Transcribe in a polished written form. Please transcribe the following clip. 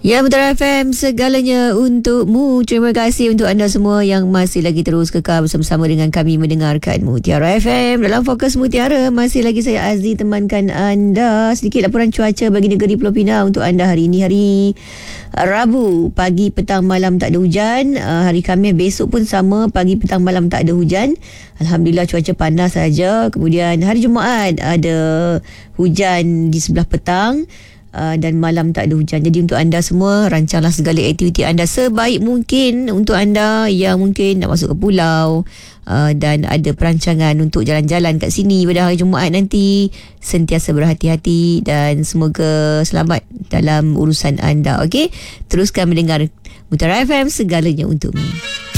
Ya, Mutiara FM, segalanya untukmu. Terima kasih untuk anda semua yang masih lagi terus kekal bersama-sama dengan kami mendengarkan Mutiara FM. Dalam Fokus Mutiara, masih lagi saya Azli temankan anda. Sedikit laporan cuaca bagi negeri Pulau Pinang untuk anda hari ini. Hari Rabu, pagi, petang, malam tak ada hujan. Hari Khamis besok pun sama, pagi, petang, malam tak ada hujan. Alhamdulillah cuaca panas saja. Kemudian hari Jumaat ada hujan di sebelah petang. Dan malam tak ada hujan. Jadi untuk anda semua, rancanglah segala aktiviti anda sebaik mungkin. Untuk anda yang mungkin nak masuk ke pulau dan ada perancangan untuk jalan-jalan kat sini pada hari Jumaat nanti, sentiasa berhati-hati dan semoga selamat dalam urusan anda. Okey, teruskan mendengar Mutiara FM, segalanya untukmu.